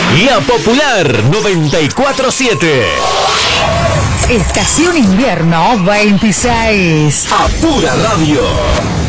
La Popular 94.7. Estación Invierno 26. A pura radio.